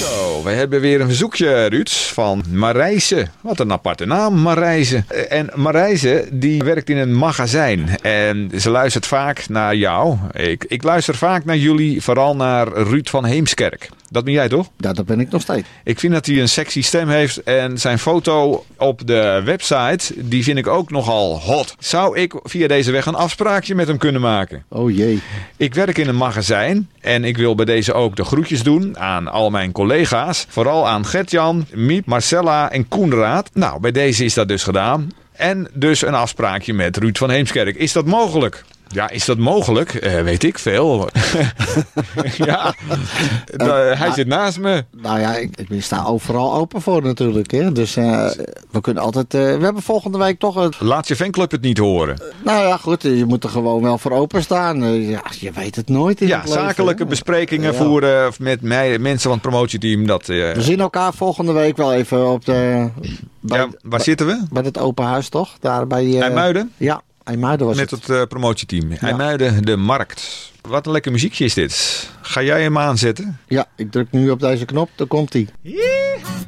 Zo, we hebben weer een verzoekje, Ruud, van Marijse. Wat een aparte naam, Marijse. En Marijse, die werkt in een magazijn. En ze luistert vaak naar jou. Ik luister vaak naar jullie, vooral naar Ruud van Heemskerk. Dat ben jij toch? Ja, dat ben ik nog steeds. Ik vind dat hij een sexy stem heeft. En zijn foto op de website, die vind ik ook nogal hot. Zou ik via deze weg een afspraakje met hem kunnen maken? Oh jee. Ik werk in een magazijn en ik wil bij deze ook de groetjes doen aan al mijn collega's. Vooral aan Gert-Jan, Miep, Marcella en Koenraad. Nou, bij deze is dat dus gedaan. En dus een afspraakje met Ruud van Heemskerk. Is dat mogelijk? Ja, is dat mogelijk? Weet ik veel. Ja, hij zit naast me. Nou ja, ik sta overal open voor natuurlijk. Hè? Dus we kunnen altijd... we hebben volgende week toch... Laat je fanclub het niet horen. Nou ja, goed. Je moet er gewoon wel voor openstaan. Ja, je weet het nooit in het leven, zakelijke hè? besprekingen voeren met mensen van het promotieteam. We zien elkaar volgende week wel even op de... waar zitten we? Bij het open huis toch? Daar bij... IJmuiden? Ja. IJmuiden was met het promotieteam. Ja. IJmuiden, de markt. Wat een lekker muziekje is dit. Ga jij hem aanzetten? Ja, ik druk nu op deze knop, dan komt hij.